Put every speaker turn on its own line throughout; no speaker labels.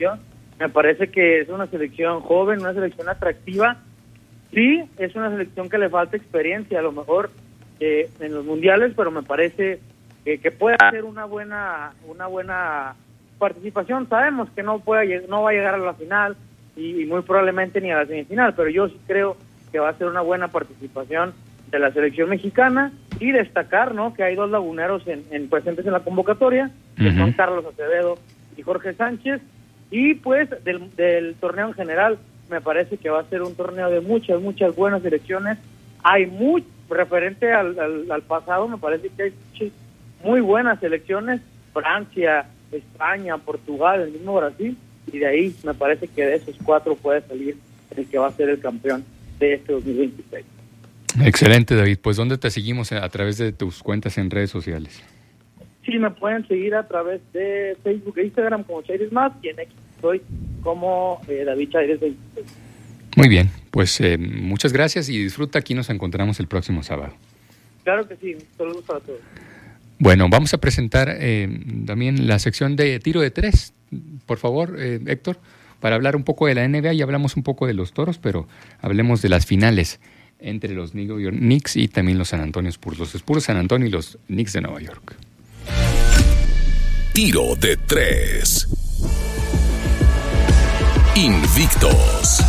selección. Me parece que es una selección joven, una selección atractiva. Sí, es una selección que le falta experiencia, a lo mejor en los mundiales, pero me parece que puede hacer una buena participación. Sabemos que no va a llegar a la final y muy probablemente ni a la semifinal, pero yo sí creo que va a ser una buena participación de la selección mexicana, y destacar, ¿no?, que hay dos laguneros presentes en la convocatoria, que son Carlos Acevedo y Jorge Sánchez, y pues del torneo en general me parece que va a ser un torneo de muchas buenas selecciones. Hay referente al pasado, me parece que hay muy buenas selecciones, Francia, España, Portugal, el mismo Brasil, y de ahí me parece que de esos 4 puede salir el que va a ser el campeón de este 2026.
Excelente, David. Pues, ¿dónde te seguimos a través de tus cuentas en redes sociales?
Sí, me pueden seguir a través de Facebook e Instagram como Chaires Más, y en X soy como David Chaires 26.
Muy bien, pues muchas gracias y disfruta. Aquí nos encontramos el próximo sábado.
Claro que sí, saludos para todos.
Bueno, vamos a presentar también la sección de tiro de 3. Por favor, Héctor, para hablar un poco de la NBA. Ya hablamos un poco de los Toros, pero hablemos de las finales entre los New York Knicks y también los San Antonio Spurs. Los Spurs de San Antonio y los Knicks de Nueva York.
Tiro de 3. Invictos.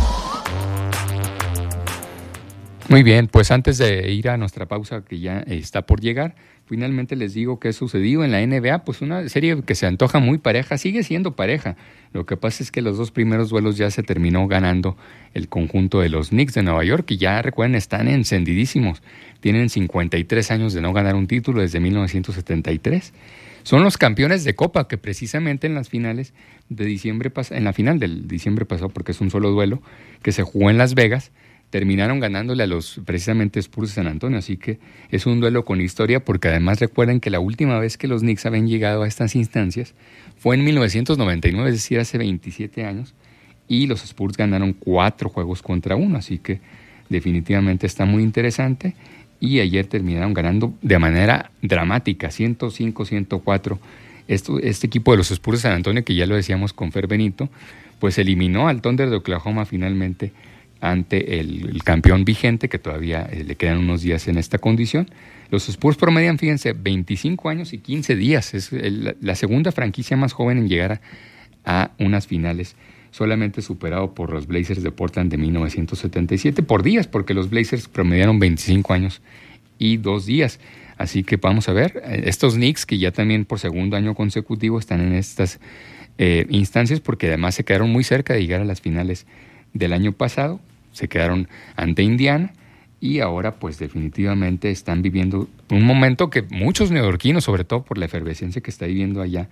Muy bien, pues antes de ir a nuestra pausa que ya está por llegar, finalmente les digo que ha sucedido en la NBA, pues una serie que se antoja muy pareja, sigue siendo pareja. Lo que pasa es que los 2 primeros duelos ya se terminó ganando el conjunto de los Knicks de Nueva York, y ya recuerden, están encendidísimos. Tienen 53 años de no ganar un título desde 1973. Son los campeones de Copa, que precisamente en las finales de diciembre en la final del diciembre pasado, porque es un solo duelo que se jugó en Las Vegas, terminaron ganándole a los precisamente Spurs de San Antonio. Así que es un duelo con historia, porque además recuerden que la última vez que los Knicks habían llegado a estas instancias fue en 1999, es decir, hace 27 años, y los Spurs ganaron 4 juegos contra 1, así que definitivamente está muy interesante. Y ayer terminaron ganando de manera dramática, 105-104. Este equipo de los Spurs de San Antonio, que ya lo decíamos con Fer Benito, pues eliminó al Thunder de Oklahoma finalmente ante el campeón vigente, que todavía le quedan unos días en esta condición. Los Spurs promedian, fíjense, 25 años y 15 días. Es la segunda franquicia más joven en llegar a unas finales, solamente superado por los Blazers de Portland de 1977 por días, porque los Blazers promediaron 25 años y 2 días. Así que vamos a ver, estos Knicks, que ya también por segundo año consecutivo están en estas instancias, porque además se quedaron muy cerca de llegar a las finales del año pasado, se quedaron ante Indiana, y ahora pues definitivamente están viviendo un momento que muchos neoyorquinos, sobre todo por la efervescencia que está viviendo allá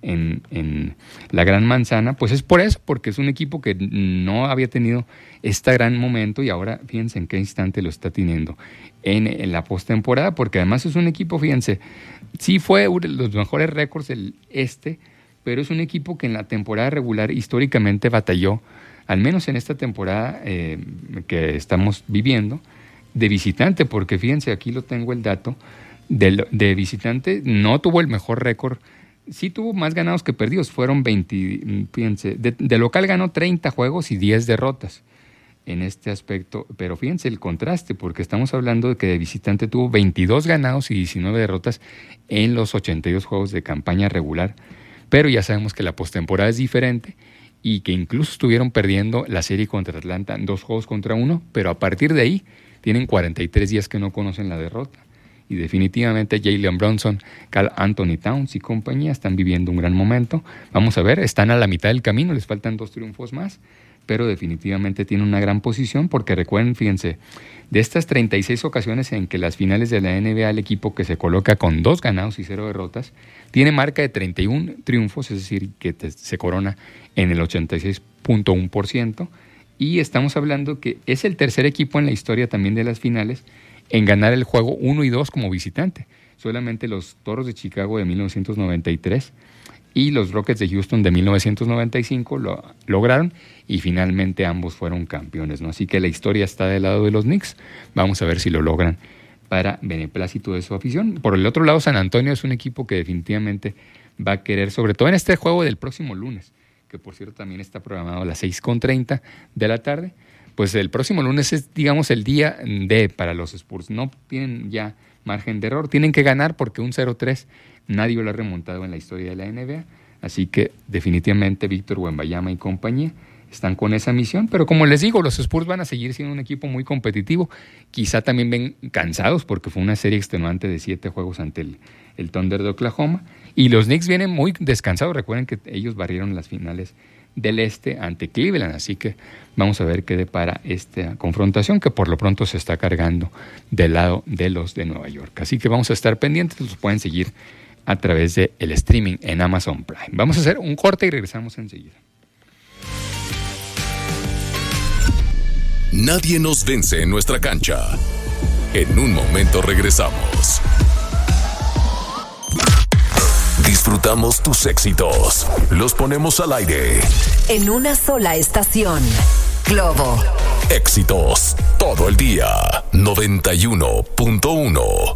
en la Gran Manzana, pues es por eso, porque es un equipo que no había tenido este gran momento, y ahora fíjense en qué instante lo está teniendo en la postemporada, porque además es un equipo, fíjense, sí fue uno de los mejores récords del pero es un equipo que en la temporada regular históricamente batalló, al menos en esta temporada que estamos viviendo, de visitante, porque fíjense, aquí lo tengo el dato, de visitante no tuvo el mejor récord. Sí tuvo más ganados que perdidos, fueron 20, fíjense, de local ganó 30 juegos y 10 derrotas en este aspecto, pero fíjense el contraste, porque estamos hablando de que de visitante tuvo 22 ganados y 19 derrotas en los 82 juegos de campaña regular, pero ya sabemos que la postemporada es diferente, y que incluso estuvieron perdiendo la serie contra Atlanta en 2 juegos contra 1, pero a partir de ahí tienen 43 días que no conocen la derrota. Y definitivamente Jalen Brunson, Karl Anthony Towns y compañía están viviendo un gran momento. Vamos a ver, están a la mitad del camino, les faltan 2 triunfos más, pero definitivamente tienen una gran posición, porque recuerden, fíjense, de estas 36 ocasiones en que las finales de la NBA, el equipo que se coloca con 2 ganados y 0 derrotas, tiene marca de 31 triunfos, es decir, que se corona en el 86.1%, y estamos hablando que es el tercer equipo en la historia también de las finales en ganar el juego 1 y 2 como visitante. Solamente los Toros de Chicago de 1993 y los Rockets de Houston de 1995 lo lograron, y finalmente ambos fueron campeones, ¿no? Así que la historia está del lado de los Knicks. Vamos a ver si lo logran para beneplácito de su afición. Por el otro lado, San Antonio es un equipo que definitivamente va a querer, sobre todo en este juego del próximo lunes, que por cierto también está programado a las 6:30 de la tarde. Pues el próximo lunes es, digamos, el día D para los Spurs. No tienen ya margen de error, tienen que ganar porque un 0-3 nadie lo ha remontado en la historia de la NBA. Así que definitivamente Víctor Wembanyama y compañía están con esa misión, pero como les digo, los Spurs van a seguir siendo un equipo muy competitivo. Quizá también ven cansados porque fue una serie extenuante de 7 juegos ante el Thunder de Oklahoma, y los Knicks vienen muy descansados. Recuerden que ellos barrieron las finales del este ante Cleveland, así que vamos a ver qué depara esta confrontación, que por lo pronto se está cargando del lado de los de Nueva York. Así que vamos a estar pendientes, los pueden seguir a través del streaming en Amazon Prime. Vamos a hacer un corte y regresamos enseguida.
Nadie nos vence en nuestra cancha. En un momento regresamos. Disfrutamos tus éxitos. Los ponemos al aire.
En una sola estación. Globo.
Éxitos todo el día. 91.1.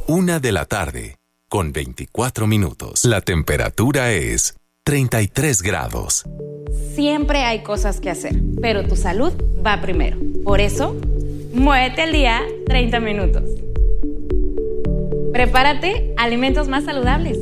1:24 p.m. La temperatura es 33 grados.
Siempre hay cosas que hacer, pero tu salud va primero. Por eso, muévete al día 30 minutos. Prepárate alimentos más saludables.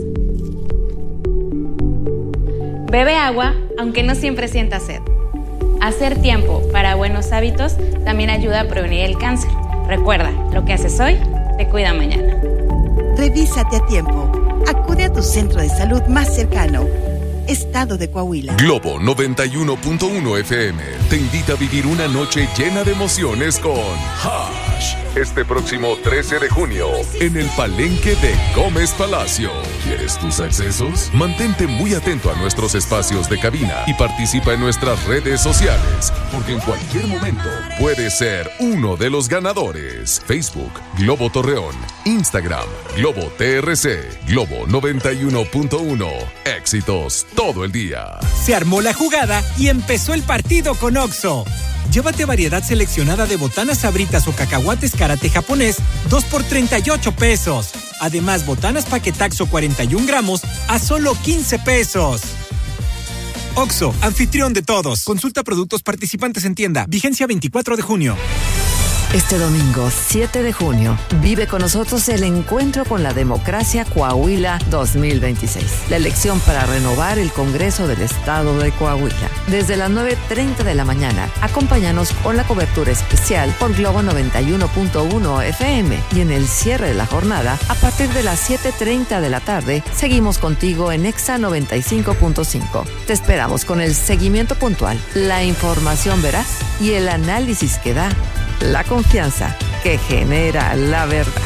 Bebe agua, aunque no siempre sientas sed. Hacer tiempo para buenos hábitos también ayuda a prevenir el cáncer. Recuerda, lo que haces hoy te cuida mañana.
Revísate a tiempo. Acude a tu centro de salud más cercano. Estado de Coahuila.
Globo 91.1 FM te invita a vivir una noche llena de emociones con Hash. Este próximo 13 de junio en el Palenque de Gómez Palacio. ¿Quieres tus accesos? Mantente muy atento a nuestros espacios de cabina y participa en nuestras redes sociales, porque en cualquier momento puedes ser uno de los ganadores. Facebook, Globo Torreón. Instagram, Globo TRC. Globo 91.1. Éxitos todo el día.
Se armó la jugada y empezó el partido con Oxxo. Llévate variedad seleccionada de botanas sabritas o cacahuates karate japonés, 2 por 38 pesos. Además, botanas paquetaxo 41 gramos a solo 15 pesos. Oxxo, anfitrión de todos. Consulta productos participantes en tienda. Vigencia 24 de junio.
Este domingo, 7 de junio, vive con nosotros el encuentro con la democracia Coahuila 2026. La elección para renovar el Congreso del Estado de Coahuila. Desde las 9:30 de la mañana, acompáñanos con la cobertura especial por Globo 91.1 FM. Y en el cierre de la jornada, a partir de las 7:30 de la tarde, seguimos contigo en Exa 95.5. Te esperamos con el seguimiento puntual, la información veraz y el análisis que da la confianza que genera la verdad.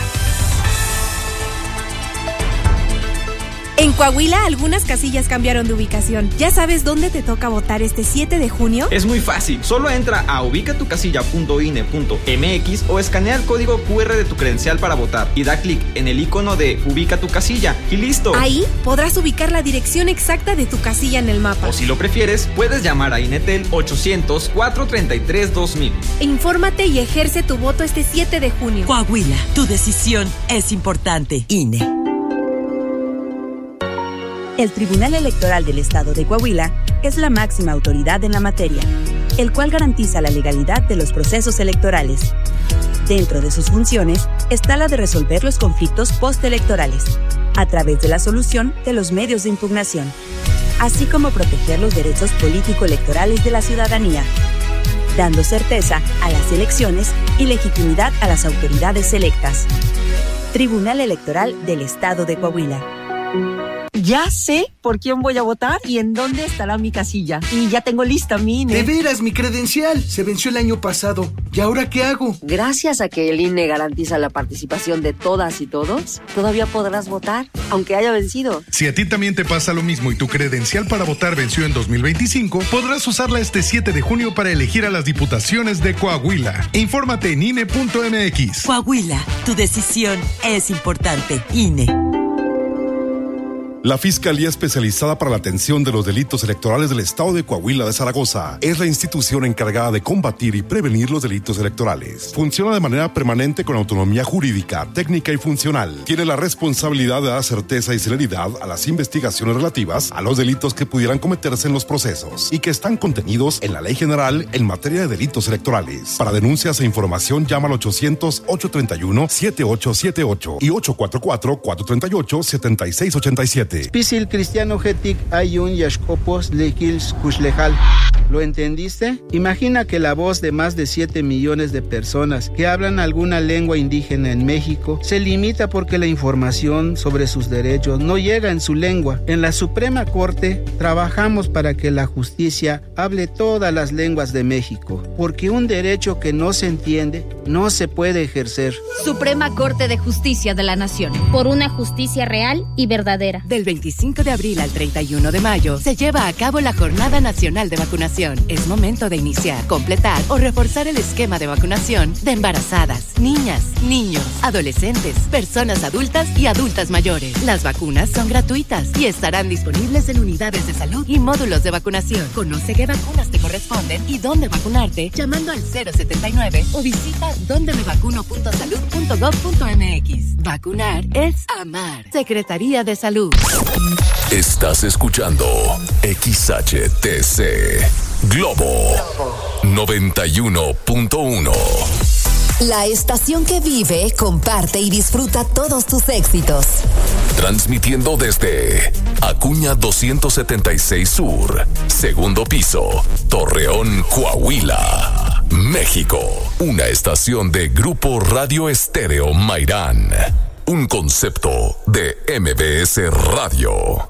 En Coahuila, algunas casillas cambiaron de ubicación. ¿Ya sabes dónde te toca votar este 7 de junio?
Es muy fácil. Solo entra a ubicatucasilla.ine.mx o escanea el código QR de tu credencial para votar y da clic en el icono de Ubica tu casilla y listo.
Ahí podrás ubicar la dirección exacta de tu casilla en el mapa.
O si lo prefieres, puedes llamar a Inetel 800-433-2000.
Infórmate y ejerce tu voto este 7 de junio.
Coahuila, tu decisión es importante. INE.
El Tribunal Electoral del Estado de Coahuila es la máxima autoridad en la materia, el cual garantiza la legalidad de los procesos electorales. Dentro de sus funciones está la de resolver los conflictos postelectorales, a través de la solución de los medios de impugnación, así como proteger los derechos político-electorales de la ciudadanía, dando certeza a las elecciones y legitimidad a las autoridades electas. Tribunal Electoral del Estado de Coahuila.
Ya sé por quién voy a votar y en dónde estará mi casilla. Y ya tengo lista mi INE.
De veras, mi credencial se venció el año pasado. ¿Y ahora qué hago?
Gracias a que el INE garantiza la participación de todas y todos, todavía podrás votar, aunque haya vencido.
Si a ti también te pasa lo mismo y tu credencial para votar venció en 2025, podrás usarla este 7 de junio para elegir a las diputaciones de Coahuila. Infórmate en INE.mx.
Coahuila, tu decisión es importante. INE.
La Fiscalía Especializada para la Atención de los Delitos Electorales del Estado de Coahuila de Zaragoza es la institución encargada de combatir y prevenir los delitos electorales. Funciona de manera permanente con autonomía jurídica, técnica y funcional. Tiene la responsabilidad de dar certeza y celeridad a las investigaciones relativas a los delitos que pudieran cometerse en los procesos y que están contenidos en la Ley General en materia de delitos electorales. Para denuncias e información llama al 800-831-7878 y 844-438-7687.
Pisil Cristiano Getik Ayun Yashkopos Lekils Kushlejal. ¿Lo entendiste? Imagina que la voz de más de 7 millones de personas que hablan alguna lengua indígena en México se limita porque la información sobre sus derechos no llega en su lengua. En la Suprema Corte trabajamos para que la justicia hable todas las lenguas de México, porque un derecho que no se entiende no se puede ejercer.
Suprema Corte de Justicia de la Nación. Por una justicia real y verdadera.
Del 25 de abril al 31 de mayo se lleva a cabo la Jornada Nacional de Vacunación. Es momento de iniciar, completar o reforzar el esquema de vacunación de embarazadas, niñas, niños, adolescentes, personas adultas y adultas mayores. Las vacunas son gratuitas y estarán disponibles en unidades de salud y módulos de vacunación. Conoce qué vacunas te corresponden y dónde vacunarte llamando al 079 o visita dondemevacuno.salud.gov.mx. Vacunar es amar. Secretaría de Salud.
Estás escuchando XHTC Globo 91.1.
La estación que vive, comparte y disfruta todos tus éxitos.
Transmitiendo desde Acuña 276 Sur, segundo piso, Torreón, Coahuila, México. Una estación de Grupo Radio Estéreo Mairán. Un concepto de MBS Radio.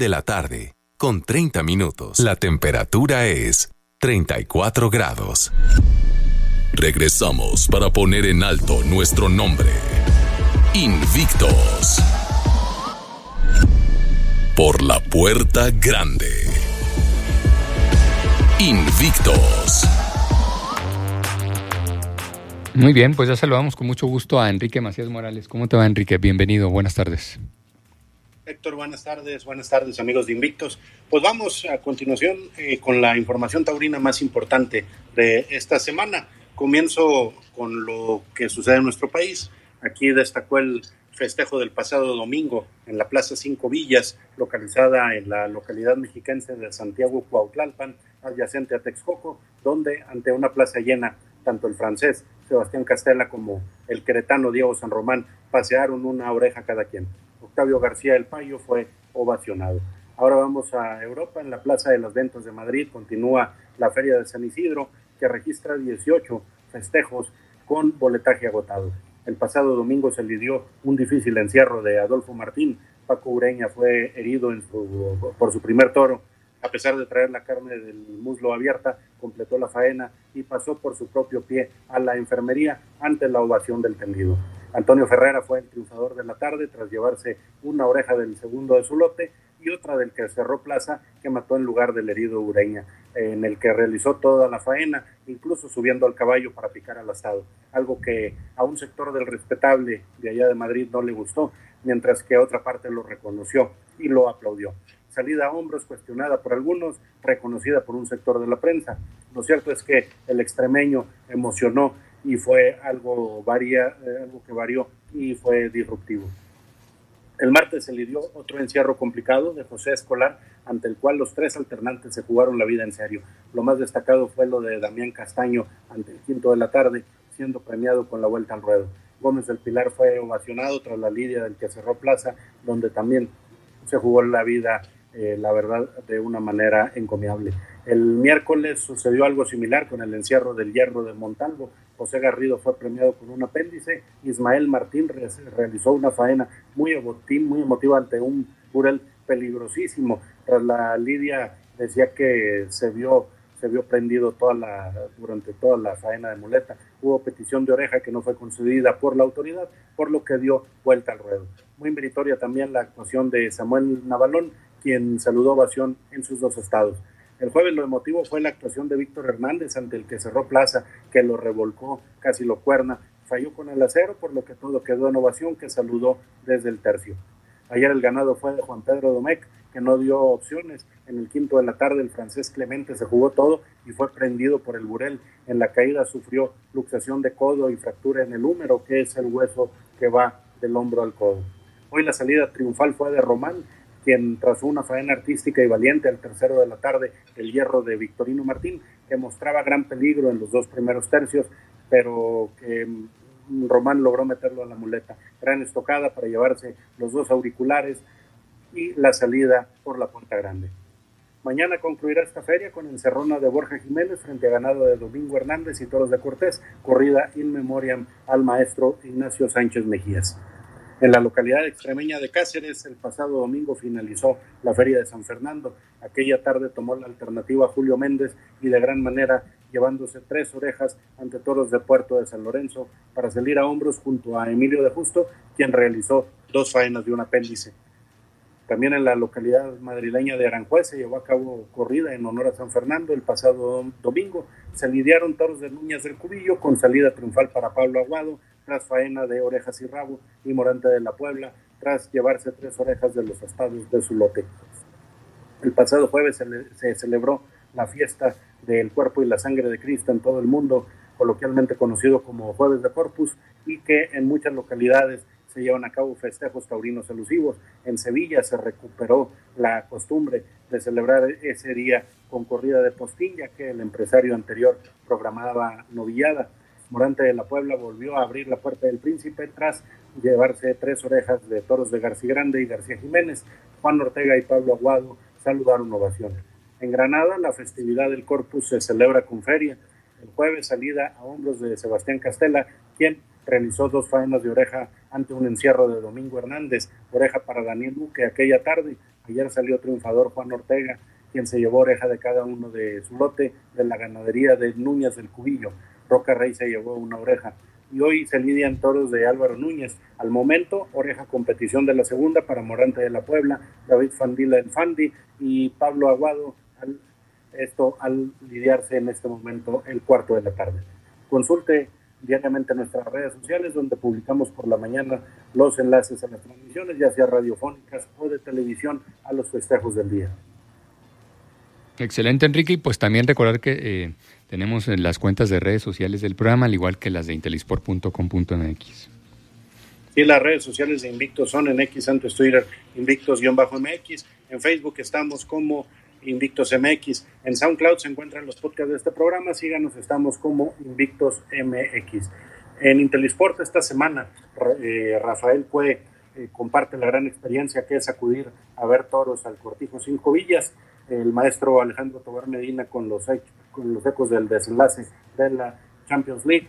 1:30 p.m. La temperatura es 34 grados. Regresamos para poner en alto nuestro nombre. Invictos. Por la puerta grande. Invictos.
Muy bien, pues ya saludamos con mucho gusto a Enrique Macías Morales. ¿Cómo te va, Enrique? Bienvenido, buenas tardes.
Héctor, buenas tardes amigos de Invictos. Pues vamos a continuación con la información taurina más importante de esta semana. Comienzo con lo que sucede en nuestro país. Aquí destacó el festejo del pasado domingo en la Plaza Cinco Villas, localizada en la localidad mexiquense de Santiago Cuautlalpan, adyacente a Texcoco, donde ante una plaza llena, tanto el francés Sebastián Castella como el queretano Diego San Román pasearon una oreja cada quien. Octavio García del Payo fue ovacionado. Ahora vamos a Europa. En la Plaza de las Ventas de Madrid continúa la Feria de San Isidro, que registra 18 festejos con boletaje agotado. El pasado domingo se lidió un difícil encierro de Adolfo Martín. Paco Ureña fue herido por su primer toro. A pesar de traer la carne del muslo abierta, completó la faena y pasó por su propio pie a la enfermería ante la ovación del tendido. Antonio Ferrera fue el triunfador de la tarde tras llevarse una oreja del segundo de su lote y otra del que cerró plaza, que mató en lugar del herido Ureña, en el que realizó toda la faena, incluso subiendo al caballo para picar al asado, algo que a un sector del respetable de allá de Madrid no le gustó, mientras que otra parte lo reconoció y lo aplaudió. Salida a hombros cuestionada por algunos, reconocida por un sector de la prensa. Lo cierto es que el extremeño emocionó y fue algo que varió y fue disruptivo. El martes se lidió otro encierro complicado de José Escolar, ante el cual los tres alternantes se jugaron la vida en serio. Lo más destacado fue lo de Damián Castaño ante el quinto de la tarde, siendo premiado con la vuelta al ruedo. Gómez del Pilar fue ovacionado tras la lidia del que cerró plaza, donde también se jugó la vida, la verdad, de una manera encomiable. El miércoles sucedió algo similar con el encierro del Hierro de Montalvo. José Garrido fue premiado con un apéndice. Ismael Martín realizó una faena muy emotiva ante un Burel peligrosísimo. Tras la lidia decía que se vio prendido durante toda la faena de muleta. Hubo petición de oreja que no fue concedida por la autoridad, por lo que dio vuelta al ruedo. Muy meritoria también la actuación de Samuel Navalón, quien saludó ovación en sus dos estados. El jueves lo emotivo fue la actuación de Víctor Hernández ante el que cerró plaza, que lo revolcó, casi lo cuerna, falló con el acero, por lo que todo quedó en ovación, que saludó desde el tercio. Ayer el ganado fue de Juan Pedro Domecq, que no dio opciones. En el quinto de la tarde el francés Clemente se jugó todo y fue prendido por el burel. En la caída sufrió luxación de codo y fractura en el húmero, que es el hueso que va del hombro al codo. Hoy la salida triunfal fue de Román, quien tras una faena artística y valiente al tercero de la tarde, el hierro de Victorino Martín, que mostraba gran peligro en los dos primeros tercios, pero que Román logró meterlo a la muleta. Gran estocada para llevarse los dos auriculares y la salida por la puerta grande. Mañana concluirá esta feria con encerrona de Borja Jiménez frente a ganado de Domingo Hernández y toros de Cortés, corrida in memoriam al maestro Ignacio Sánchez Mejías. En la localidad extremeña de Cáceres, el pasado domingo finalizó la Feria de San Fernando. Aquella tarde tomó la alternativa Julio Méndez y de gran manera, llevándose 3 orejas ante toros de Puerto de San Lorenzo para salir a hombros junto a Emilio de Justo, quien realizó 2 faenas de un apéndice. También en la localidad madrileña de Aranjuez se llevó a cabo corrida en honor a San Fernando. El pasado domingo se lidiaron toros de Núñez del Cubillo con salida triunfal para Pablo Aguado, tras faena de Orejas y Rabo, y Morante de la Puebla, tras llevarse 3 orejas de los astados de su lote. El pasado jueves se celebró la fiesta del cuerpo y la sangre de Cristo en todo el mundo, coloquialmente conocido como Jueves de Corpus, y que en muchas localidades se llevan a cabo festejos taurinos elusivos. En Sevilla se recuperó la costumbre de celebrar ese día con corrida de postín, ya que el empresario anterior programaba novillada. Morante de la Puebla volvió a abrir la Puerta del Príncipe tras llevarse 3 orejas de toros de García Grande y García Jiménez. Juan Ortega y Pablo Aguado saludaron ovación. En Granada, la festividad del Corpus se celebra con feria. El jueves, salida a hombros de Sebastián Castela, quien realizó 2 faenas de oreja ante un encierro de Domingo Hernández, oreja para Daniel Duque aquella tarde. Ayer salió triunfador Juan Ortega, quien se llevó oreja de cada uno de su lote de la ganadería de Núñez del Cubillo. Roca Rey se llevó una oreja. Y hoy se lidian toros de Álvaro Núñez. Al momento, oreja competición de la segunda para Morante de la Puebla, David Fandila del Fandi y Pablo Aguado, al lidiarse en este momento el cuarto de la tarde. Consulte diariamente nuestras redes sociales, donde publicamos por la mañana los enlaces a las transmisiones, ya sea radiofónicas o de televisión, a los festejos del día.
Excelente, Enrique, y pues también recordar que tenemos las cuentas de redes sociales del programa, al igual que las de intelisport.com.mx.
Sí, las redes sociales de Invictos son en X, antes Twitter, Invictos-MX. En Facebook estamos como Invictos MX. En SoundCloud se encuentran los podcasts de este programa. Síganos, estamos como Invictos MX. En Intelisport esta semana, Rafael Cue comparte la gran experiencia que es acudir a ver toros al Cortijo 5 Villas. El maestro Alejandro Tobar Medina con los ecos del desenlace de la Champions League.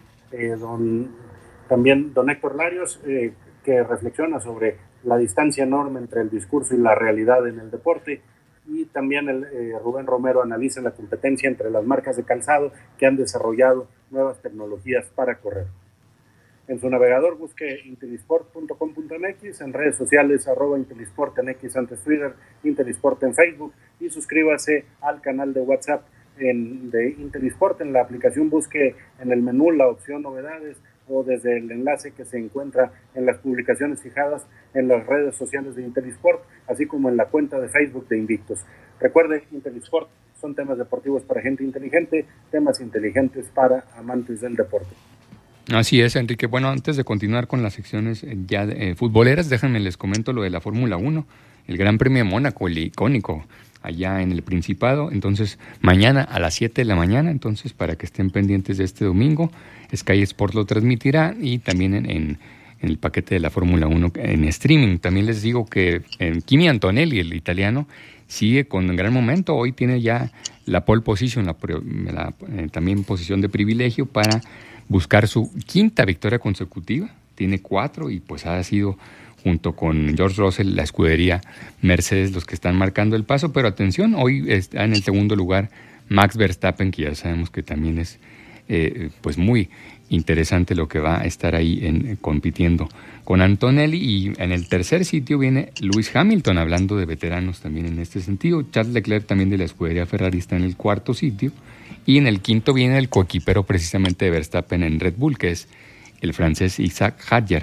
También don Héctor Larios, que reflexiona sobre la distancia enorme entre el discurso y la realidad en el deporte. Y también Rubén Romero analiza la competencia entre las marcas de calzado que han desarrollado nuevas tecnologías para correr. En su navegador busque intelisport.com.mx, en redes sociales @intelisport en X antes Twitter, Intelisport en Facebook, y suscríbase al canal de WhatsApp de Intelisport. En la aplicación busque en el menú la opción novedades o desde el enlace que se encuentra en las publicaciones fijadas en las redes sociales de Intelisport, así como en la cuenta de Facebook de Invictos. Recuerde, Intelisport son temas deportivos para gente inteligente, temas inteligentes para amantes del deporte.
Así es, Enrique. Bueno, antes de continuar con las secciones ya futboleras, déjenme les comento lo de la Fórmula 1, el Gran Premio de Mónaco, el icónico, allá en el Principado. Entonces, mañana a las 7 de la mañana, entonces para que estén pendientes de este domingo, Sky Sports lo transmitirá, y también en el paquete de la Fórmula 1 en streaming. También les digo que Kimi Antonelli, el italiano, sigue con un gran momento. Hoy tiene ya la pole position, también posición de privilegio para buscar su 5ª victoria consecutiva. Tiene 4 y pues ha sido, junto con George Russell, la escudería Mercedes los que están marcando el paso. Pero atención, hoy está en el segundo lugar Max Verstappen, que ya sabemos que también es pues muy interesante lo que va a estar ahí compitiendo con Antonelli. Y en el tercer sitio viene Lewis Hamilton, hablando de veteranos también en este sentido. Charles Leclerc, también de la escudería Ferrari, está en el 4º sitio. Y en el 5º viene el coequipero precisamente de Verstappen en Red Bull, que es el francés Isaac Hadjar.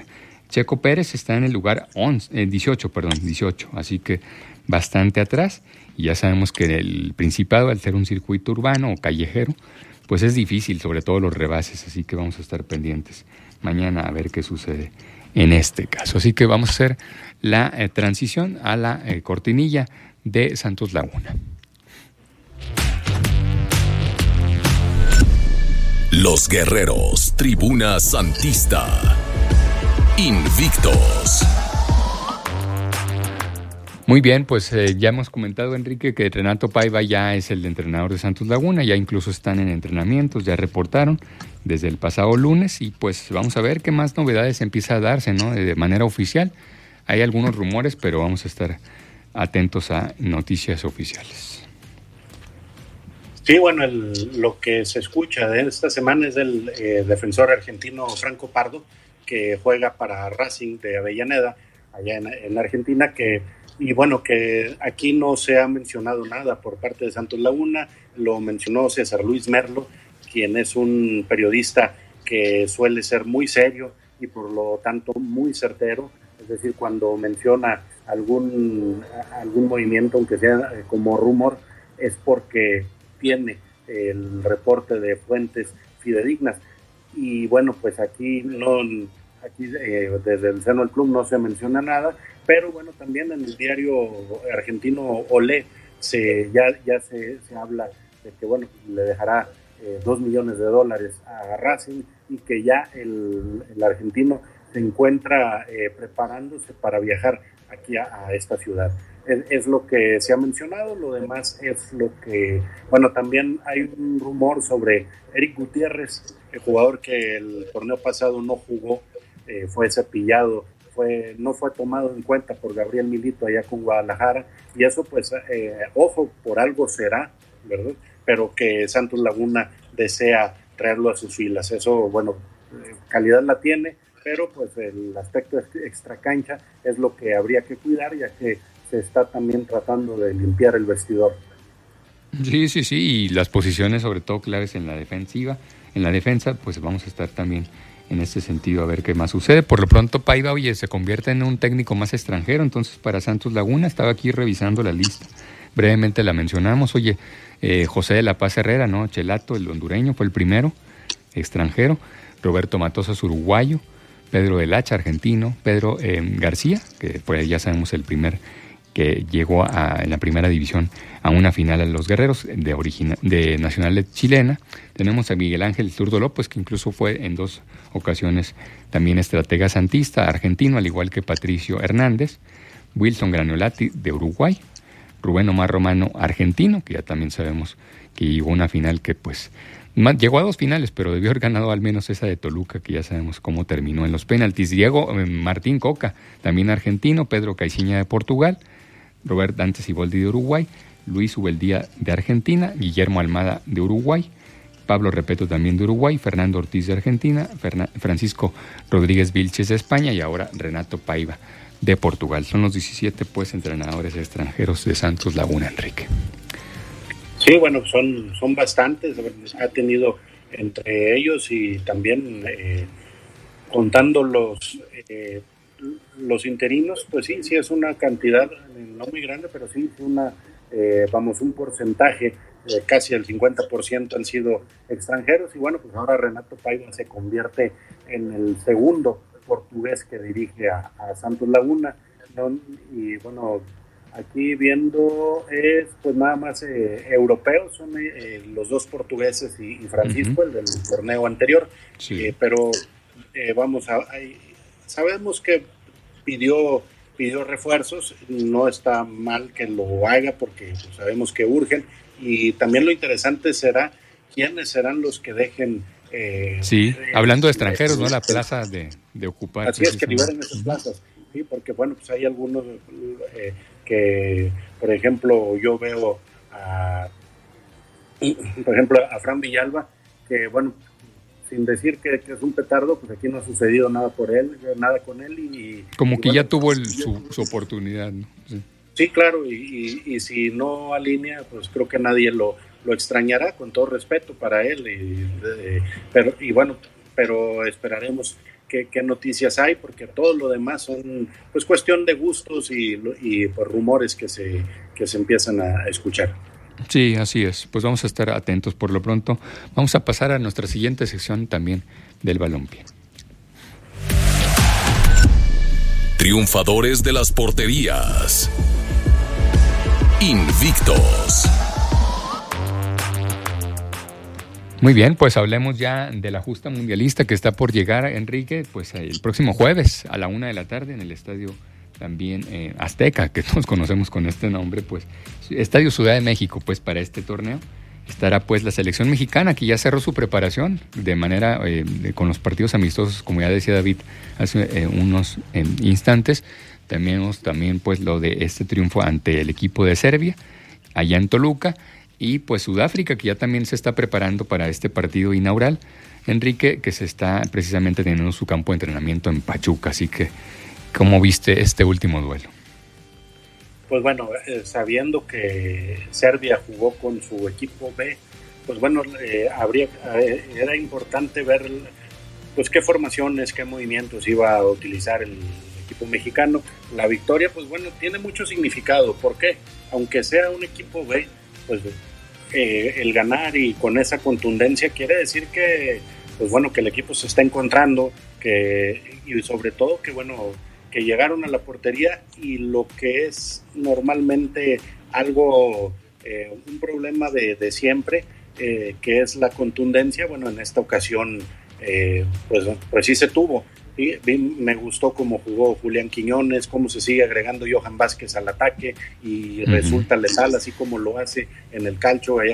Checo Pérez está en el lugar 18, así que bastante atrás. Y ya sabemos que el Principado, al ser un circuito urbano o callejero, pues es difícil, sobre todo los rebases, así que vamos a estar pendientes mañana a ver qué sucede en este caso. Así que vamos a hacer la transición a la cortinilla de Santos Laguna.
Los Guerreros, Tribuna Santista, invictos.
Muy bien, pues ya hemos comentado, Enrique, que Renato Paiva ya es el entrenador de Santos Laguna, ya incluso están en entrenamientos, ya reportaron desde el pasado lunes y pues vamos a ver qué más novedades empieza a darse, ¿no? De manera oficial. Hay algunos rumores, pero vamos a estar atentos a noticias oficiales.
Sí, bueno, lo que se escucha de esta semana es del defensor argentino Franco Pardo, que juega para Racing de Avellaneda, allá en Argentina, y bueno, que aquí no se ha mencionado nada por parte de Santos Laguna. Lo mencionó César Luis Merlo, quien es un periodista que suele ser muy serio y por lo tanto muy certero. Es decir, cuando menciona algún movimiento, aunque sea como rumor, es porque tiene el reporte de fuentes fidedignas. Y bueno, pues aquí desde el seno del club no se menciona nada, pero bueno, también en el diario argentino Olé ya se habla de que bueno, le dejará $2 millones a Racing y que ya el argentino se encuentra preparándose para viajar aquí a esta ciudad. Es lo que se ha mencionado. Lo demás es lo que, bueno, también hay un rumor sobre Eric Gutiérrez, el jugador que el torneo pasado no jugó, fue cepillado, no fue tomado en cuenta por Gabriel Milito allá con Guadalajara, y eso pues, ojo, por algo será, ¿verdad? Pero que Santos Laguna desea traerlo a sus filas. Eso, bueno, calidad la tiene, pero pues el aspecto extracancha es lo que habría que cuidar, ya que se está también tratando de limpiar el vestidor.
Sí, y las posiciones sobre todo claves en la defensa, pues vamos a estar también en este sentido a ver qué más sucede. Por lo pronto Paiva, se convierte en un técnico más extranjero, entonces para Santos Laguna, estaba aquí revisando la lista, brevemente la mencionamos. José de la Paz Herrera, ¿no? Chelato, el hondureño, fue el primero extranjero. Roberto Matosas, uruguayo. Pedro del Hacha, argentino. Pedro García, que fue, ya sabemos, el primer que llegó en la primera división a una final a los Guerreros de Nacional chilena. Tenemos a Miguel Ángel Zurdo López, que incluso fue en 2 ocasiones también estratega santista, argentino, al igual que Patricio Hernández. Wilson Graniolati, de Uruguay. Rubén Omar Romano, argentino, que ya también sabemos que llegó a una final que pues llegó a 2 finales, pero debió haber ganado al menos esa de Toluca, que ya sabemos cómo terminó en los penaltis. Diego Martín Coca, también argentino. Pedro Caixinha, de Portugal. Robert Dante Siboldi, de Uruguay. Luis Ubeldía, de Argentina. Guillermo Almada, de Uruguay. Pablo Repeto, también de Uruguay. Fernando Ortiz, de Argentina. Francisco Rodríguez Vilches, de España. Y ahora Renato Paiva, de Portugal. Son los 17 pues entrenadores extranjeros de Santos Laguna, Enrique.
Sí, bueno, son bastantes. Ha tenido entre ellos y también contando los interinos, pues sí es una cantidad no muy grande, pero sí un porcentaje, casi el 50% han sido extranjeros. Y bueno, pues ahora Renato Paiva se convierte en el segundo portugués que dirige a Santos Laguna, ¿no? Y bueno, aquí viendo pues nada más europeos, son los 2 portugueses y Francisco, el del torneo anterior. Sí. Pero sabemos que pidió refuerzos, no está mal que lo haga porque pues, sabemos que urgen, y también lo interesante será quiénes serán los que dejen
hablando de extranjeros, ¿no? La plaza de ocupar.
Así es, que liberen esas plazas, sí, porque bueno, pues hay algunos que, por ejemplo, yo veo a Fran Villalba, que bueno, sin decir que es un petardo, pues aquí no ha sucedido nada con él y
como que
bueno,
ya tuvo su oportunidad, ¿no?
Sí, claro, y si no alinea, pues creo que nadie lo extrañará, con todo respeto para él, pero esperaremos qué noticias hay, porque todo lo demás son pues cuestión de gustos y pues, rumores que se empiezan a escuchar.
Sí, así es. Pues vamos a estar atentos. Por lo pronto, vamos a pasar a nuestra siguiente sección también del balompié.
Triunfadores de las porterías. Invictos.
Muy bien, pues hablemos ya de la justa mundialista que está por llegar, Enrique, pues el próximo jueves a la 1:00 p.m. en el estadio también Azteca, que todos conocemos con este nombre, pues Estadio Ciudad de México, pues para este torneo estará pues la selección mexicana, que ya cerró su preparación de manera con los partidos amistosos, como ya decía David hace unos instantes. Tenemos también pues lo de este triunfo ante el equipo de Serbia allá en Toluca, y pues Sudáfrica, que ya también se está preparando para este partido inaugural, Enrique, que se está precisamente teniendo su campo de entrenamiento en Pachuca. Así que, ¿cómo viste este último duelo?
Pues bueno, sabiendo que Serbia jugó con su equipo B, pues bueno, era importante ver pues qué formaciones, qué movimientos iba a utilizar el equipo mexicano. La victoria, pues bueno, tiene mucho significado. ¿Por qué? Aunque sea un equipo B, pues el ganar y con esa contundencia quiere decir que, pues bueno, que el equipo se está encontrando, y sobre todo que bueno, que llegaron a la portería, y lo que es normalmente algo, un problema de siempre, que es la contundencia. Bueno, en esta ocasión pues sí se tuvo. ¿Sí? Me gustó cómo jugó Julián Quiñones, cómo se sigue agregando Johan Vázquez al ataque y resulta letal, así como lo hace en el calcio allá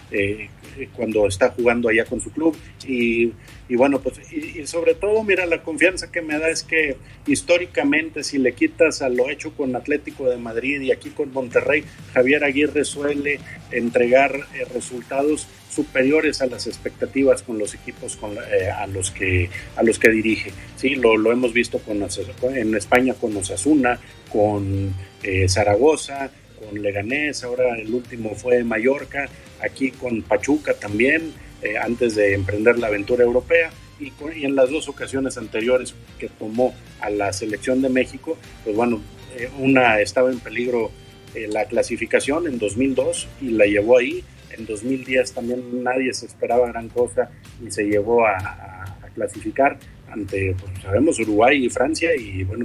cuando está jugando allá con su club. Y bueno, pues y sobre todo, mira, la confianza que me da es que históricamente, si le quitas a lo hecho con Atlético de Madrid y aquí con Monterrey, Javier Aguirre suele entregar resultados superiores a las expectativas con los equipos a los que dirige. Sí, lo hemos visto en España con Osasuna, con Zaragoza, con Leganés, ahora el último fue Mallorca, aquí con Pachuca también, antes de emprender la aventura europea, y en las dos ocasiones anteriores que tomó a la selección de México, pues bueno, una estaba en peligro la clasificación en 2002 y la llevó ahí. En 2010 también nadie se esperaba gran cosa y se llevó a clasificar ante, pues sabemos, Uruguay y Francia, y bueno,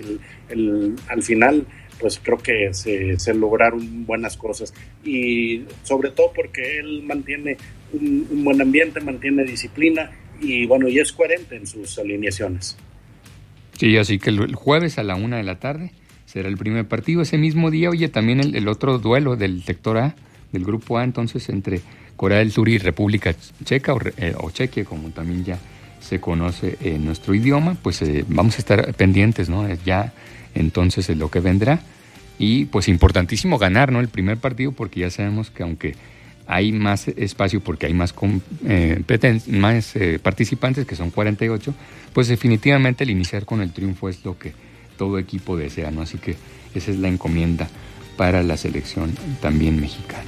al final pues creo que se lograron buenas cosas, y sobre todo porque él mantiene un buen ambiente, mantiene disciplina y bueno, y es coherente en sus alineaciones.
Sí, así que el jueves a la 1:00 p.m. será el primer partido. Ese mismo día, oye, también el otro duelo del sector A, del grupo A, entonces, entre Corea del Sur y República Checa, o Chequia, como también ya se conoce en nuestro idioma, pues vamos a estar pendientes, ¿no? Ya entonces es lo que vendrá, y pues importantísimo ganar, ¿no? El primer partido, porque ya sabemos que aunque hay más espacio, porque hay más participantes, que son 48, pues definitivamente el iniciar con el triunfo es lo que todo equipo desea, ¿no? Así que esa es la encomienda para la selección también mexicana.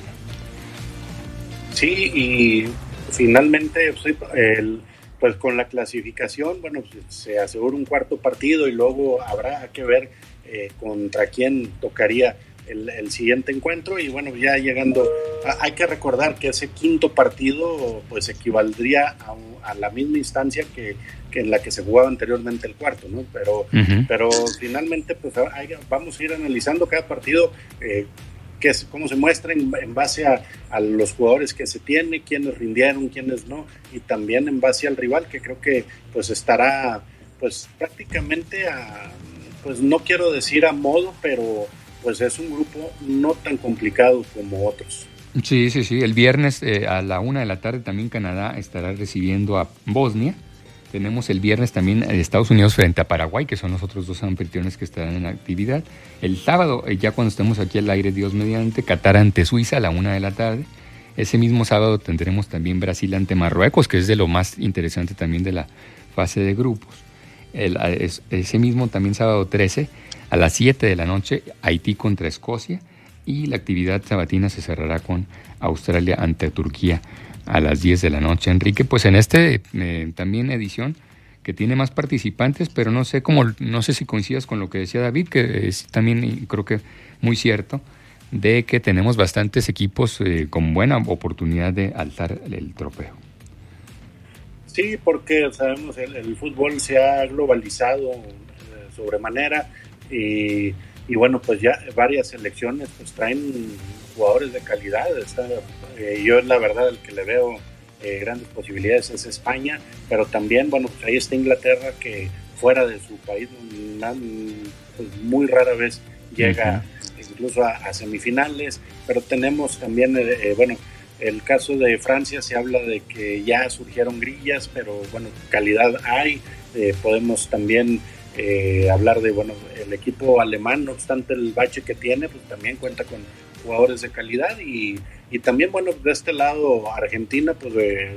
Sí, y finalmente pues con la clasificación, bueno, pues se asegura un cuarto partido, y luego habrá que ver contra quién tocaría el siguiente encuentro. Y bueno, ya llegando, hay que recordar que ese quinto partido pues equivaldría a la misma instancia que en la que se jugaba anteriormente el cuarto, ¿no? Pero finalmente pues vamos a ir analizando cada partido, cómo se muestra en base a los jugadores que se tiene, quiénes rindieron, quiénes no, y también en base al rival, que creo que pues estará pues prácticamente pues no quiero decir a modo, pero pues es un grupo no tan complicado como otros.
Sí. El viernes a la 1:00 p.m. también Canadá estará recibiendo a Bosnia. Tenemos el viernes también Estados Unidos frente a Paraguay, que son los otros dos anfitriones que estarán en actividad. El sábado, ya cuando estemos aquí al aire, Dios mediante, Qatar ante Suiza a la 1:00 p.m. Ese mismo sábado tendremos también Brasil ante Marruecos, que es de lo más interesante también de la fase de grupos. Ese mismo también sábado 13, a las 7 p.m, Haití contra Escocia, y la actividad sabatina se cerrará con Australia ante Turquía a las 10 p.m, Enrique. Pues en también edición que tiene más participantes, pero no sé si coincidas con lo que decía David, que es también creo que muy cierto, de que tenemos bastantes equipos con buena oportunidad de alzar el trofeo.
Sí, porque sabemos el fútbol se ha globalizado sobremanera y bueno, pues ya varias selecciones pues traen jugadores de calidad. Yo la verdad el que le veo grandes posibilidades es España, pero también bueno, pues ahí está Inglaterra, que fuera de su país pues muy rara vez llega incluso a semifinales, pero tenemos también bueno, el caso de Francia, se habla de que ya surgieron grillas, pero bueno, calidad hay. Podemos también hablar de, bueno, el equipo alemán, no obstante el bache que tiene, pues también cuenta con jugadores de calidad y también, bueno, de este lado Argentina, pues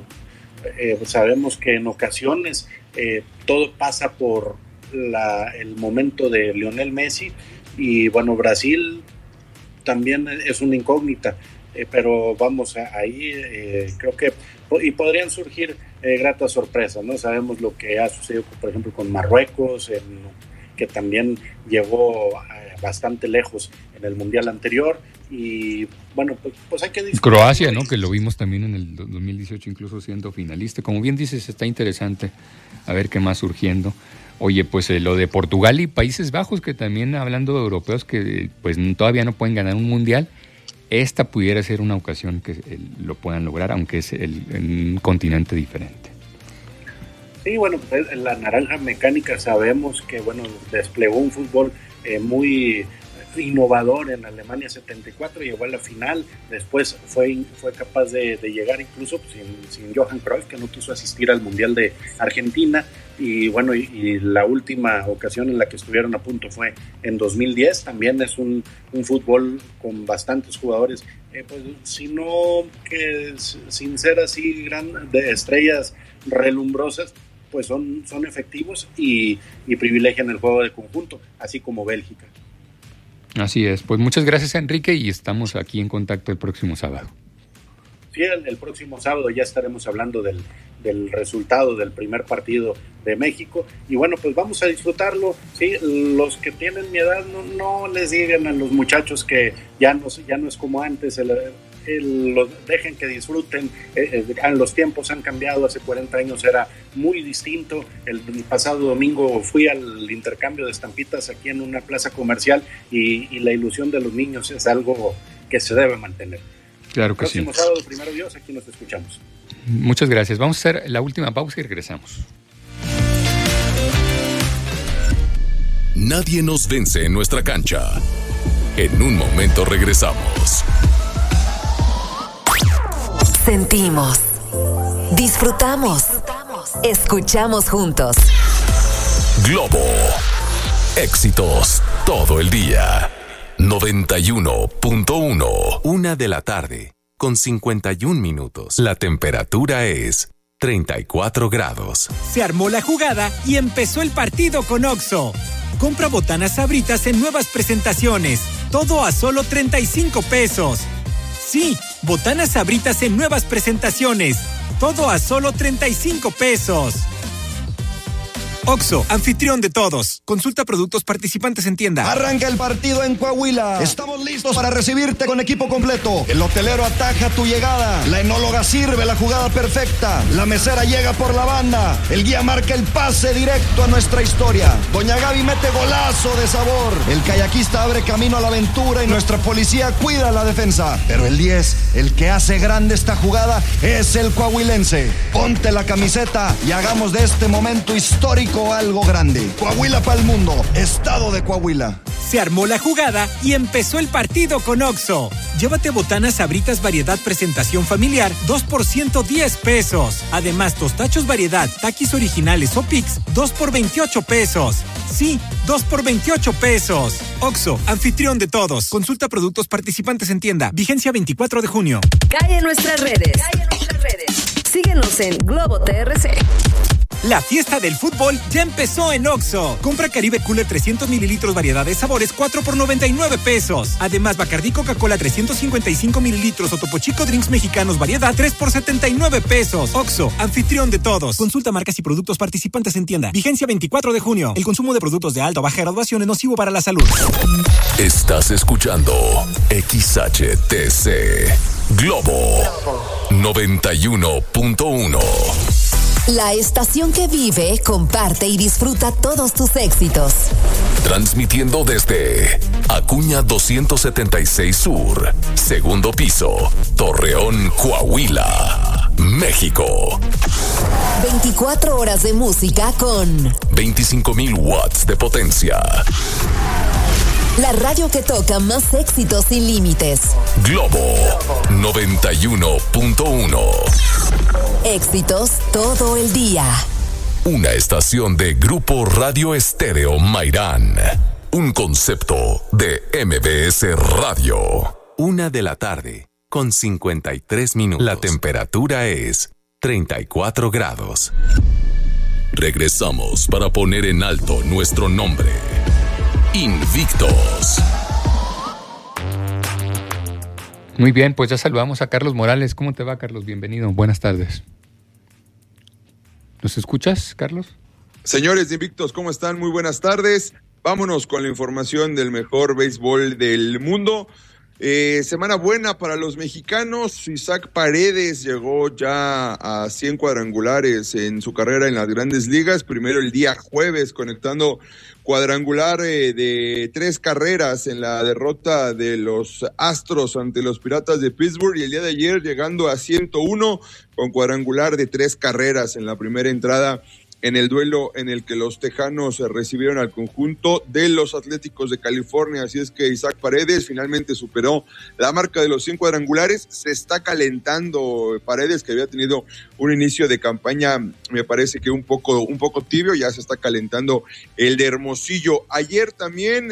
sabemos que en ocasiones todo pasa por el momento de Lionel Messi y bueno, Brasil también es una incógnita, pero vamos, ahí creo que y podrían surgir gratas sorpresas, ¿no? Sabemos lo que ha sucedido, por ejemplo, con Marruecos, que también llegó bastante lejos en el Mundial anterior y bueno, pues hay que discutir.
Croacia, ¿no? Que lo vimos también en el 2018, incluso siendo finalista. Como bien dices, está interesante a ver qué más surgiendo. Oye, pues lo de Portugal y Países Bajos, que también hablando de europeos que pues todavía no pueden ganar un mundial, esta pudiera ser una ocasión que lo puedan lograr, aunque es en un continente diferente.
Sí, bueno, pues la naranja mecánica sabemos que bueno, desplegó un fútbol muy innovador en Alemania 74, llegó a la final, después fue capaz de llegar incluso sin Johan Cruyff, que no quiso asistir al Mundial de Argentina, y bueno, y la última ocasión en la que estuvieron a punto fue en 2010, también es un fútbol con bastantes jugadores, pues sino que sin ser así de estrellas relumbrosas, pues son efectivos y privilegian el juego de conjunto, así como Bélgica.
Así es, pues muchas gracias, Enrique, y estamos aquí en contacto el próximo sábado.
Sí, el próximo sábado ya estaremos hablando del resultado del primer partido de México y bueno, pues vamos a disfrutarlo. Sí, los que tienen mi edad no les digan a los muchachos que ya no es como antes, dejen que disfruten. Los tiempos han cambiado, hace 40 años era muy distinto. El pasado domingo fui al intercambio de estampitas aquí en una plaza comercial y la ilusión de los niños es algo que se debe mantener.
Claro que sí.
El próximo sábado, primero Dios, aquí nos escuchamos.
Muchas gracias. Vamos a hacer la última pausa y regresamos.
Nadie nos vence en nuestra cancha. En un momento regresamos.
Sentimos, disfrutamos, escuchamos juntos.
Globo, éxitos todo el día. 91.1, 1:51 La temperatura es 34 grados.
Se armó la jugada y empezó el partido con Oxxo. Compra botanas Sabritas en nuevas presentaciones. Todo a solo 35 pesos. Sí, botanas Sabritas en nuevas presentaciones. Todo a solo 35 pesos. Oxxo, anfitrión de todos. Consulta productos participantes en tienda.
Arranca el partido en Coahuila. Estamos listos para recibirte con equipo completo. El hotelero ataja tu llegada. La enóloga sirve la jugada perfecta. La mesera llega por la banda. El guía marca el pase directo a nuestra historia. Doña Gaby mete golazo de sabor. El kayakista abre camino a la aventura y nuestra policía cuida la defensa. Pero el 10, el que hace grande esta jugada, es el coahuilense. Ponte la camiseta y hagamos de este momento histórico algo grande. Coahuila para el mundo. Estado de Coahuila.
Se armó la jugada y empezó el partido con Oxxo. Llévate botanas Sabritas variedad presentación familiar 2 por 110 pesos. Además, tostachos variedad Takis originales o Pix 2 por 28 pesos. Sí, 2 por 28 pesos. Oxxo, anfitrión de todos. Consulta productos participantes en tienda. Vigencia 24 de junio.
Cae en nuestras redes. Síguenos en Globo TRC.
La fiesta del fútbol ya empezó en OXXO. Compra Caribe Cooler 300 mililitros variedad de sabores 4 por 99 pesos. Además, Bacardí Coca-Cola 355 mililitros o Topo Chico Drinks Mexicanos variedad 3 por 79 pesos. OXXO, anfitrión de todos. Consulta marcas y productos participantes en tienda. Vigencia 24 de junio. El consumo de productos de alta o baja graduación es nocivo para la salud.
Estás escuchando XHTC Globo 91.1.
La estación que vive, comparte y disfruta todos tus éxitos.
Transmitiendo desde Acuña 276 Sur, segundo piso, Torreón, Coahuila, México.
24 horas de música con
25,000 watts de potencia.
La radio que toca más éxitos sin límites.
Globo 91.1.
Éxitos todo el día.
Una estación de Grupo Radio Estéreo Mairán. Un concepto de MBS Radio.
1:53 PM.
La temperatura es 34 grados. Regresamos para poner en alto nuestro nombre. Invictos.
Muy bien, pues ya saludamos a Carlos Morales. ¿Cómo te va, Carlos? Bienvenido. Buenas tardes. ¿Nos escuchas, Carlos?
Señores de Invictos, ¿cómo están? Muy buenas tardes. Vámonos con la información del mejor béisbol del mundo. Semana buena para los mexicanos. Isaac Paredes llegó ya a 100 cuadrangulares en su carrera en las Grandes Ligas. Primero el día jueves conectando cuadrangular de 3 carreras en la derrota de los Astros ante los Piratas de Pittsburgh, y el día de ayer llegando a 101 con cuadrangular de 3 carreras en la primera entrada en el duelo en el que los Tejanos recibieron al conjunto de los Atléticos de California. Así es que Isaac Paredes finalmente superó la marca de los 100 cuadrangulares. Se está calentando Paredes, que había tenido un inicio de campaña, me parece que un poco tibio. Ya se está calentando el de Hermosillo. Ayer también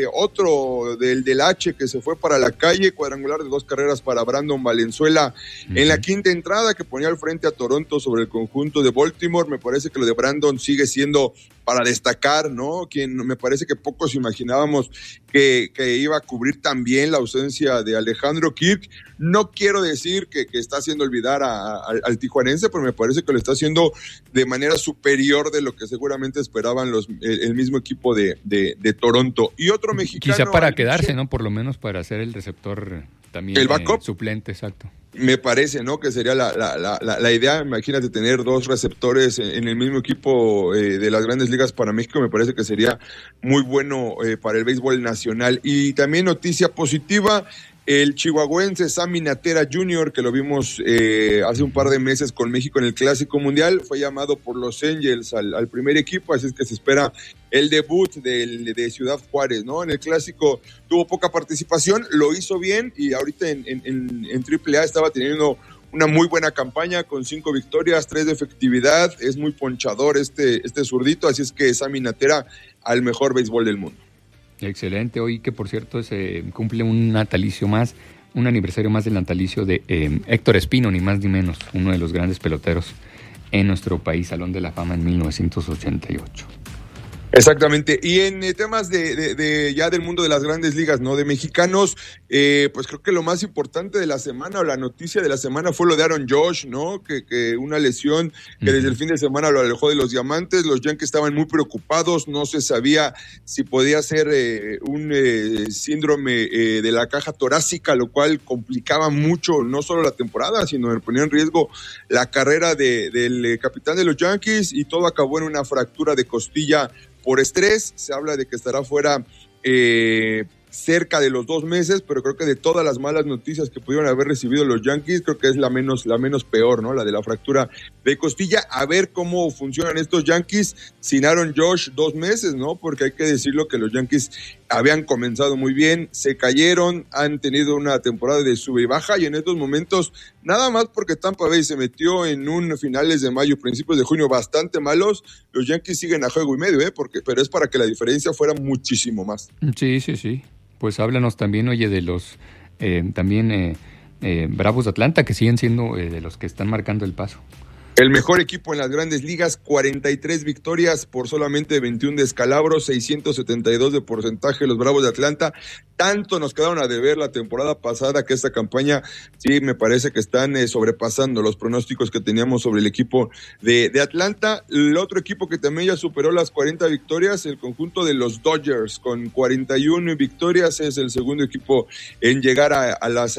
otro del H que se fue para la calle, cuadrangular de 2 carreras para Brandon Valenzuela en la quinta entrada, que ponía al frente a Toronto sobre el conjunto de Baltimore. Me parece que lo de Brandon sigue siendo para destacar, ¿no? Quien me parece que pocos imaginábamos que iba a cubrir también la ausencia de Alejandro Kirk. No quiero decir que está haciendo olvidar al tijuanense, pero me parece que lo está haciendo de manera superior de lo que seguramente esperaban el mismo equipo de Toronto. Y otro mexicano...
Quizá para quedarse, ¿no? Por lo menos para ser el receptor también.
El backup.
Suplente, exacto.
Me parece, ¿no? Que sería la idea. Imagínate tener 2 receptores en el mismo equipo de las Grandes Ligas para México. Me parece que sería muy bueno para el béisbol nacional. Y también noticia positiva, el chihuahuense Sammy Natera Jr., que lo vimos hace un par de meses con México en el Clásico Mundial, fue llamado por los Angels al primer equipo, así es que se espera el debut de Ciudad Juárez, ¿no? En el Clásico tuvo poca participación, lo hizo bien, y ahorita en AAA estaba teniendo una muy buena campaña con 5 victorias, 3 de efectividad. Es muy ponchador este zurdito, así es que Sammy Natera al mejor béisbol del mundo.
Excelente. Hoy, que por cierto se cumple un aniversario más del natalicio de Héctor Espino, ni más ni menos, uno de los grandes peloteros en nuestro país, Salón de la Fama en 1988.
Exactamente. Y en temas de ya del mundo de las Grandes Ligas, ¿no? De mexicanos, pues creo que lo más importante de la semana, o la noticia de la semana, fue lo de Aaron Judge, ¿no? Que una lesión que desde el fin de semana lo alejó de los Diamantes. Los Yankees estaban muy preocupados, no se sabía si podía ser un síndrome de la caja torácica, lo cual complicaba mucho no solo la temporada, sino ponía en riesgo la carrera del capitán de los Yankees, y todo acabó en una fractura de costilla por estrés. Se habla de que estará fuera cerca de los 2 meses, pero creo que de todas las malas noticias que pudieron haber recibido los Yankees, creo que es la menos peor, ¿no? La de la fractura de costilla. A ver cómo funcionan estos Yankees sin Aaron Judge 2 meses, ¿no? Porque hay que decirlo que los Yankees habían comenzado muy bien, se cayeron, han tenido una temporada de sube y baja, y en estos momentos, nada más porque Tampa Bay se metió en un finales de mayo, principios de junio bastante malos, los Yankees siguen a juego y medio, pero es para que la diferencia fuera muchísimo más.
Sí. Pues háblanos también, oye, de los Bravos de Atlanta, que siguen siendo de los que están marcando el paso.
El mejor equipo en las grandes ligas, 43 victorias por solamente 21 descalabros, 672 de porcentaje los Bravos de Atlanta. Tanto nos quedaron a deber la temporada pasada que esta campaña sí me parece que están sobrepasando los pronósticos que teníamos sobre el equipo de Atlanta. El otro equipo que también ya superó las 40 victorias, el conjunto de los Dodgers, con 41 victorias, es el segundo equipo en llegar a las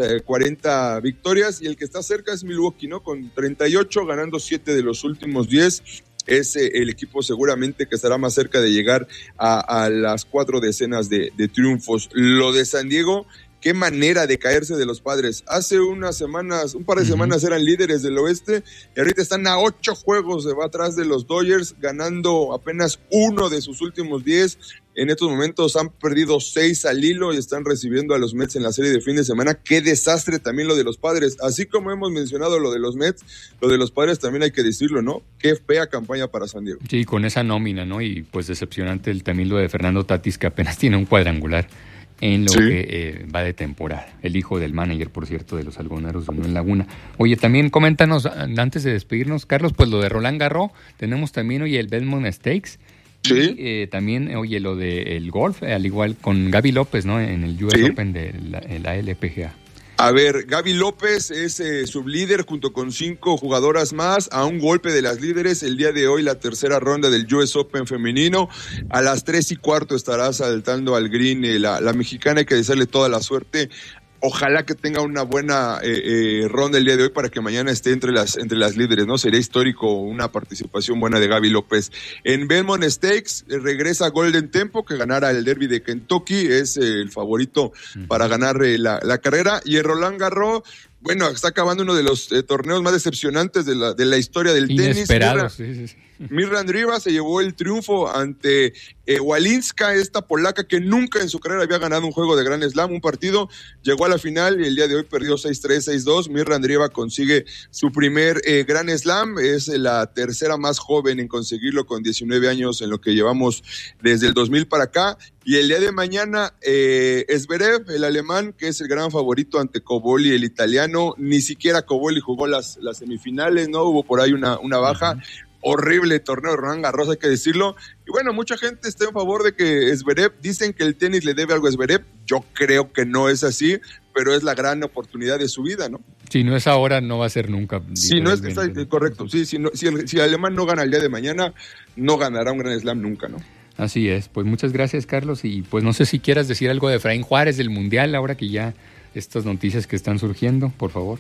40 victorias, y el que está cerca es Milwaukee, ¿no? Con 38, ganando 7 de los últimos 10. Es el equipo seguramente que estará más cerca de llegar a las 4 decenas de triunfos. Lo de San Diego, qué manera de caerse de los Padres. Hace un par de semanas eran líderes del oeste y ahorita están a 8 juegos de va atrás de los Dodgers, ganando apenas 1 de sus últimos 10. En estos momentos han perdido 6 al hilo y están recibiendo a los Mets en la serie de fin de semana. Qué desastre también lo de los Padres. Así como hemos mencionado lo de los Mets, lo de los Padres también hay que decirlo, ¿no? Qué fea campaña para San Diego.
Sí, con esa nómina, ¿no? Y pues decepcionante también lo de Fernando Tatis, que apenas tiene un cuadrangular en lo que va de temporada. El hijo del manager, por cierto, de los Algodoneros de Unión Laguna. Oye, también coméntanos, antes de despedirnos, Carlos, pues lo de Roland Garros. Tenemos también hoy el Belmont Stakes.
Sí.
Y también, oye, lo del golf, al igual con Gaby López, ¿no? En el US Open de la LPGA.
A ver, Gaby López es sublíder junto con 5 jugadoras más, a un golpe de las líderes. El día de hoy la tercera ronda del US Open femenino. A las 3:15 estará saltando al green la mexicana. Hay que desearle toda la suerte. Ojalá que tenga una buena ronda el día de hoy para que mañana esté entre las líderes, ¿no? Sería histórico una participación buena de Gaby López. En Belmont Stakes regresa Golden Tempo, que ganara el Derby de Kentucky, es el favorito para ganar la carrera. Y en Roland Garros, bueno, está acabando uno de los torneos más decepcionantes de la historia del tenis.
Inesperado, sí.
Mirra Andreeva se llevó el triunfo ante Walinska, esta polaca que nunca en su carrera había ganado un juego de Grand Slam, un partido. Llegó a la final y el día de hoy perdió 6-3, 6-2. Mirra Andreeva consigue su primer Grand Slam, es la tercera más joven en conseguirlo con 19 años en lo que llevamos desde el 2000 para acá. Y el día de mañana, Zverev, el alemán, que es el gran favorito ante Cobolli, el italiano. Ni siquiera Cobolli jugó las semifinales, ¿no? Hubo por ahí una baja. Horrible torneo de Roland Garros, hay que decirlo. Y bueno, mucha gente está en favor de que Zverev, dicen que el tenis le debe algo a Zverev. Yo creo que no es así, pero es la gran oportunidad de su vida, ¿no?
Si no es ahora, no va a ser nunca.
Sí, no es, está correcto. Sí, si el alemán no gana el día de mañana, no ganará un Grand Slam nunca, ¿no?
Así es. Pues muchas gracias, Carlos. Y pues no sé si quieras decir algo de Efraín Juárez del Mundial, ahora que ya estas noticias que están surgiendo, por favor.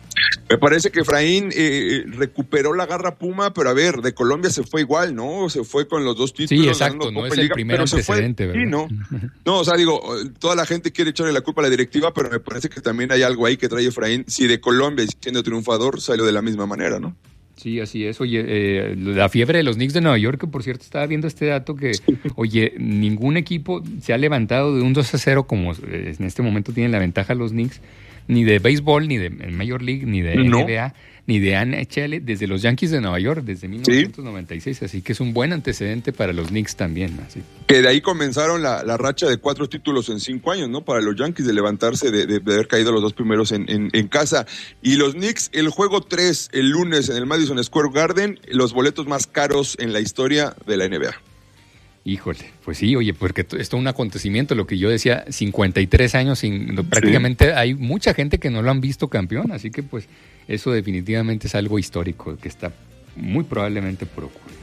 Me parece que Efraín recuperó la garra Puma, pero a ver, de Colombia se fue igual, ¿no? Se fue con los 2 títulos.
Sí, exacto, no es el primer antecedente, ¿verdad?
Sí, ¿no? No, o sea, digo, toda la gente quiere echarle la culpa a la directiva, pero me parece que también hay algo ahí que trae Efraín. Si de Colombia, siendo triunfador, salió de la misma manera, ¿no?
Sí, así es. Oye, la fiebre de los Knicks de Nueva York, que por cierto estaba viendo este dato que, oye, ningún equipo se ha levantado de un 2-0 como en este momento tienen la ventaja los Knicks, ni de béisbol, ni de Major League, ni de NBA, ni de NHL, desde los Yankees de Nueva York, desde 1996, así que es un buen antecedente para los Knicks también. Así.
Que de ahí comenzaron la racha de 4 títulos en 5 años, ¿no? Para los Yankees, de levantarse, de haber caído los 2 primeros en casa. Y los Knicks, el juego 3, el lunes en el Madison Square Garden, los boletos más caros en la historia de la NBA.
Híjole, pues sí, oye, porque esto es un acontecimiento, lo que yo decía, 53 años, prácticamente hay mucha gente que no lo han visto campeón, así que pues eso definitivamente es algo histórico que está muy probablemente por ocurrir.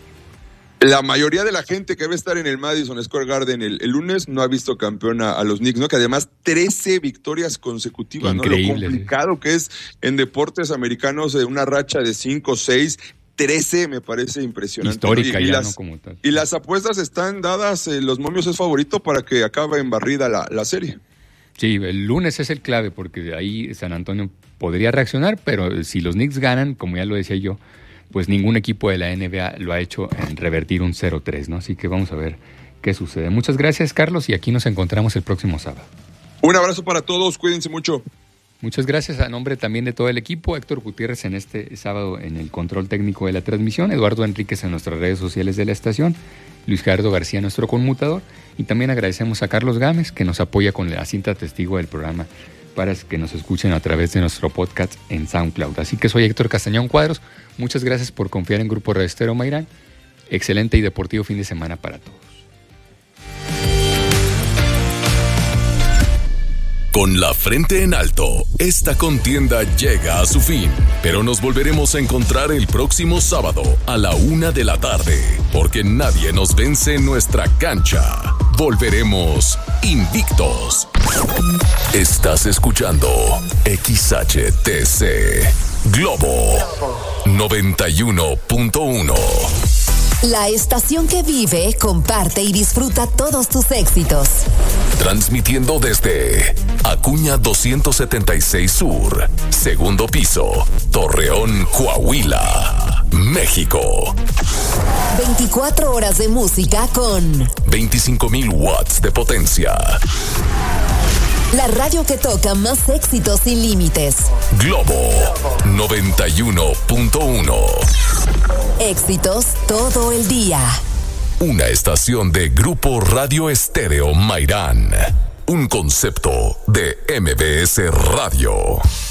La mayoría de la gente que va a estar en el Madison Square Garden el lunes no ha visto campeón a los Knicks, ¿no? Que además 13 victorias consecutivas, increíble, ¿no? Lo complicado que es en deportes americanos una racha de 5, 6, 13 me parece impresionante.
Histórica, ¿no? No como tal.
Y las apuestas están dadas, los momios es favorito para que acabe en barrida la serie.
Sí, el lunes es el clave porque ahí San Antonio podría reaccionar, pero si los Knicks ganan, como ya lo decía yo, pues ningún equipo de la NBA lo ha hecho en revertir un 0-3, ¿no? Así que vamos a ver qué sucede. Muchas gracias, Carlos, y aquí nos encontramos el próximo sábado.
Un abrazo para todos, cuídense mucho.
Muchas gracias a nombre también de todo el equipo, Héctor Gutiérrez en este sábado en el control técnico de la transmisión, Eduardo Enríquez en nuestras redes sociales de la estación, Luis Gerardo García, nuestro conmutador, y también agradecemos a Carlos Gámez que nos apoya con la cinta testigo del programa para que nos escuchen a través de nuestro podcast en SoundCloud. Así que soy Héctor Castañón Cuadros. Muchas gracias por confiar en Grupo Radio Estéreo Mairán. Excelente y deportivo fin de semana para todos.
Con la frente en alto, esta contienda llega a su fin, pero nos volveremos a encontrar el próximo sábado a la 1 de la tarde, porque nadie nos vence en nuestra cancha. Volveremos invictos. Estás escuchando XHTC Globo 91.1.
La estación que vive, comparte y disfruta todos tus éxitos.
Transmitiendo desde Acuña 276 Sur, segundo piso, Torreón, Coahuila, México.
24 horas de música con
25,000 watts de potencia.
La radio que toca más éxitos sin límites.
Globo 91.1.
Éxitos todo el día.
Una estación de Grupo Radio Estéreo Mairán. Un concepto de MBS Radio.